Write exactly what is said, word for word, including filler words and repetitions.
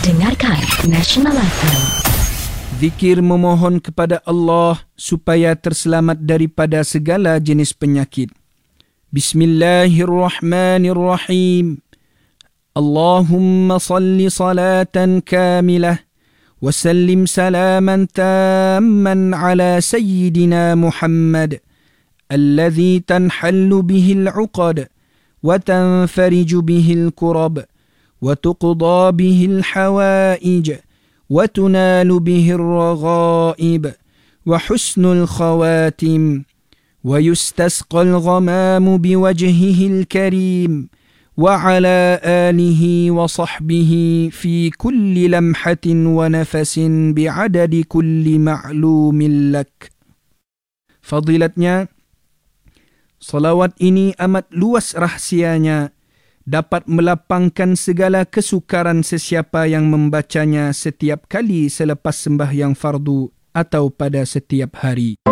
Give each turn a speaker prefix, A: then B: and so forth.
A: Dengarkan Nasional F M.
B: Zikir memohon kepada Allah supaya terselamat daripada segala jenis penyakit. Bismillahirrahmanirrahim. Allahumma salli salatan kamilah wa sallim salaman tamman ala sayyidina Muhammad alladhi tanhallu bihil uqad wa tanfariju bihil kurab wa tuqda bihil hawaij وتنال به الرغائب وحسن الخواتم ويستسقى الغمام بوجهه الكريم وعلى آله وصحبه في كل لمحة ونفس بعدد كل معلوم لك. Fadilatnya, salawat ini amat luas rahsianya, dapat melapangkan segala kesukaran sesiapa yang membacanya setiap kali selepas sembahyang fardu atau pada setiap hari.